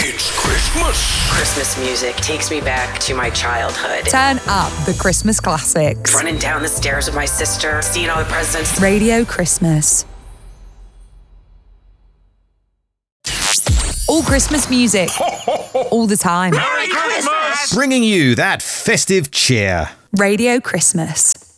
It's Christmas. Christmas music takes me back to my childhood. Turn up the Christmas classics. Running down the stairs with my sister, seeing all the presents. Radio Christmas. All Christmas music. All the time. Merry Christmas! Bringing you that festive cheer. Radio Christmas.